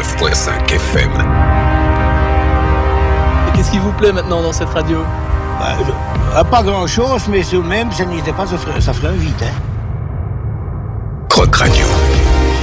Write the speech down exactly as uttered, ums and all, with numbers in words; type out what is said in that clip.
quatre-vingt-neuf virgule cinq F M. Et qu'est-ce qui vous plaît maintenant dans cette radio ? Bah, je, pas grand-chose, mais tout de même, ça n'était pas, ça ferait, ça ferait un vide. Hein. Croc Radio.